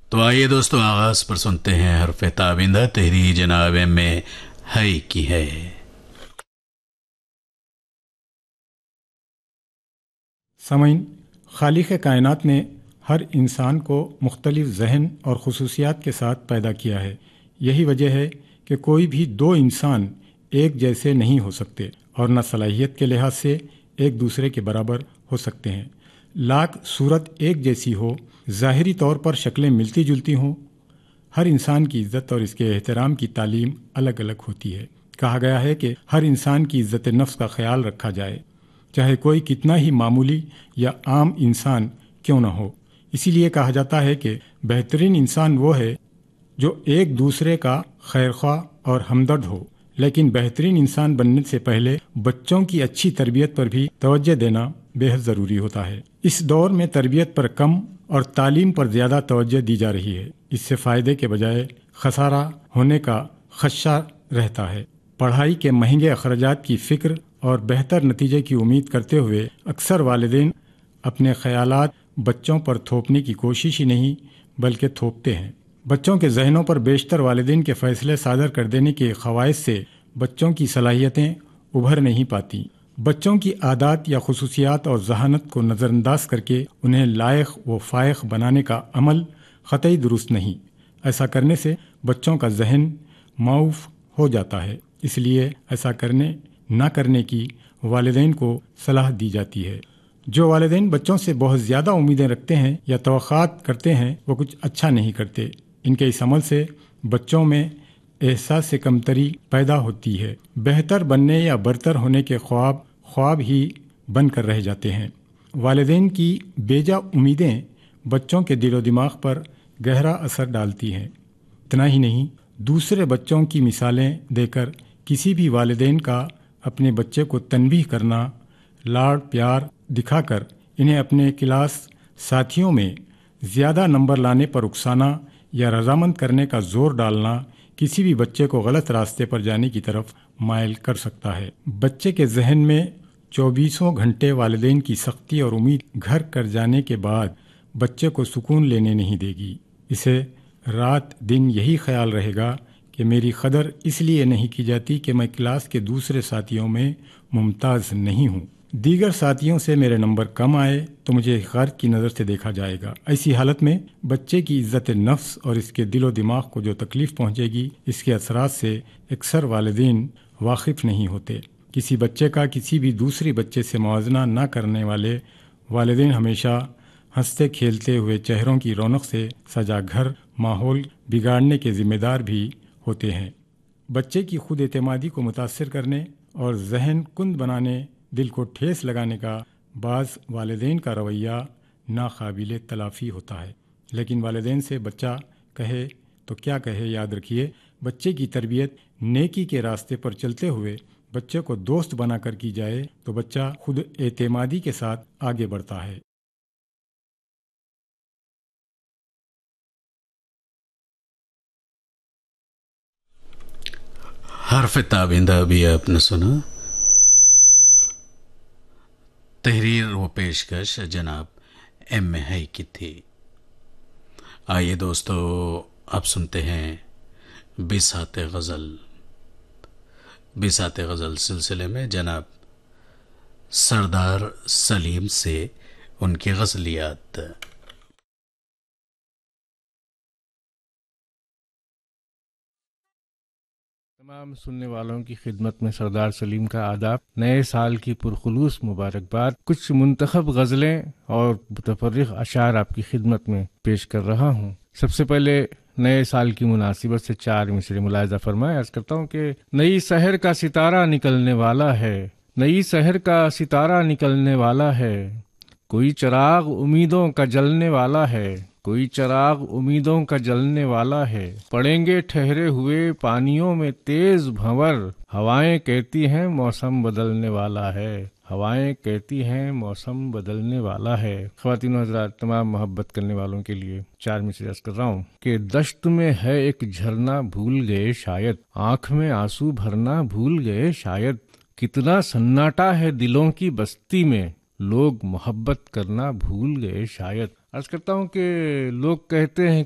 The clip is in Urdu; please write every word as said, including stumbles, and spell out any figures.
تو آئیے دوستو آغاز پر سنتے ہیں حرف تابندہ تحریر جناب ایم اے ہائی کی ہے۔ سامعین، خالق کائنات نے ہر انسان کو مختلف ذہن اور خصوصیات کے ساتھ پیدا کیا ہے۔ یہی وجہ ہے کہ کوئی بھی دو انسان ایک جیسے نہیں ہو سکتے اور نہ صلاحیت کے لحاظ سے ایک دوسرے کے برابر ہو سکتے ہیں۔ لاکھ صورت ایک جیسی ہو، ظاہری طور پر شکلیں ملتی جلتی ہوں، ہر انسان کی عزت اور اس کے احترام کی تعلیم الگ الگ ہوتی ہے۔ کہا گیا ہے کہ ہر انسان کی عزت نفس کا خیال رکھا جائے، چاہے کوئی کتنا ہی معمولی یا عام انسان کیوں نہ ہو۔ اسی لیے کہا جاتا ہے کہ بہترین انسان وہ ہے جو ایک دوسرے کا خیرخواہ اور ہمدرد ہو، لیکن بہترین انسان بننے سے پہلے بچوں کی اچھی تربیت پر بھی توجہ دینا بے حد ضروری ہوتا ہے۔ اس دور میں تربیت پر کم اور تعلیم پر زیادہ توجہ دی جا رہی ہے۔ اس سے فائدے کے بجائے خسارہ ہونے کا خدشہ رہتا ہے۔ پڑھائی کے مہنگے اخراجات کی فکر اور بہتر نتیجے کی امید کرتے ہوئے اکثر والدین اپنے خیالات بچوں پر تھوپنے کی کوشش ہی نہیں بلکہ تھوپتے ہیں۔ بچوں کے ذہنوں پر بیشتر والدین کے فیصلے صادر کر دینے کے خواہش سے بچوں کی صلاحیتیں ابھر نہیں پاتی۔ بچوں کی عادات یا خصوصیات اور ذہانت کو نظر انداز کر کے انہیں لائق و فائق بنانے کا عمل قطعی درست نہیں۔ ایسا کرنے سے بچوں کا ذہن معوف ہو جاتا ہے۔ اس لیے ایسا کرنے نہ کرنے کی والدین کو صلاح دی جاتی ہے۔ جو والدین بچوں سے بہت زیادہ امیدیں رکھتے ہیں یا توقعات کرتے ہیں وہ کچھ اچھا نہیں کرتے۔ ان کے اس عمل سے بچوں میں احساس سے کمتری پیدا ہوتی ہے۔ بہتر بننے یا برتر ہونے کے خواب خواب ہی بن کر رہ جاتے ہیں۔ والدین کی بیجا امیدیں بچوں کے دل و دماغ پر گہرا اثر ڈالتی ہیں۔ اتنا ہی نہیں، دوسرے بچوں کی مثالیں دے کر کسی بھی والدین کا اپنے بچے کو تنبیہ کرنا، لاڑ پیار دکھا کر انہیں اپنے کلاس ساتھیوں میں زیادہ نمبر لانے پر اکسانا یا رضامند کرنے کا زور ڈالنا کسی بھی بچے کو غلط راستے پر جانے کی طرف مائل کر سکتا ہے۔ بچے کے ذہن میں چوبیسوں گھنٹے والدین کی سختی اور امید گھر کر جانے کے بعد بچے کو سکون لینے نہیں دے گی۔ اسے رات دن یہی خیال رہے گا کہ میری قدر اس لیے نہیں کی جاتی کہ میں کلاس کے دوسرے ساتھیوں میں ممتاز نہیں ہوں۔ دیگر ساتھیوں سے میرے نمبر کم آئے تو مجھے غیر کی نظر سے دیکھا جائے گا۔ ایسی حالت میں بچے کی عزت نفس اور اس کے دل و دماغ کو جو تکلیف پہنچے گی، اس کے اثرات سے اکثر والدین واقف نہیں ہوتے۔ کسی بچے کا کسی بھی دوسری بچے سے موازنہ نہ کرنے والے والدین ہمیشہ ہنستے کھیلتے ہوئے چہروں کی رونق سے سجا گھر ماحول بگاڑنے کے ذمہ دار بھی ہوتے ہیں۔ بچے کی خود اعتمادی کو متاثر کرنے اور ذہن کند بنانے، دل کو ٹھیس لگانے کا بعض والدین کا رویہ ناقابل تلافی ہوتا ہے۔ لیکن والدین سے بچہ کہے تو کیا کہے، یاد رکھیے بچے کی تربیت نیکی کے راستے پر چلتے ہوئے بچے کو دوست بنا کر کی جائے تو بچہ خود اعتمادی کے ساتھ آگے بڑھتا ہے۔ حرف تابندہ بھی آپ نے سنا، تحریر و پیشکش جناب ایم اے ہائی کی تھی۔ آئیے دوستو اب سنتے ہیں بساط غزل۔ بساط غزل سلسلے میں جناب سردار سلیم سے ان کی غزلیات۔ تمام سننے والوں کی خدمت میں سردار سلیم کا آداب، نئے سال کی پرخلوص مبارکباد۔ کچھ منتخب غزلیں اور متفرق اشعار آپ کی خدمت میں پیش کر رہا ہوں۔ سب سے پہلے نئے سال کی مناسبت سے چار مصرے ملاحظہ فرمائیں۔ عرض کرتا ہوں کہ نئی سحر کا ستارہ نکلنے والا ہے، نئی سحر کا ستارہ نکلنے والا ہے، کوئی چراغ امیدوں کا جلنے والا ہے، کوئی چراغ امیدوں کا جلنے والا ہے، پڑیں گے ٹھہرے ہوئے پانیوں میں تیز بھنور، ہوائیں کہتی ہیں موسم بدلنے والا ہے، ہوائیں کہتی ہیں موسم بدلنے والا ہے۔ خواتین و حضرات، تمام محبت کرنے والوں کے لیے چار مصرے عرض کر رہا ہوں کہ دشت میں ہے ایک جھرنا بھول گئے شاید، آنکھ میں آنسو بھرنا بھول گئے شاید، کتنا سناٹا ہے دلوں کی بستی میں، لوگ محبت کرنا بھول گئے شاید۔ عرض کرتا ہوں کہ لوگ کہتے ہیں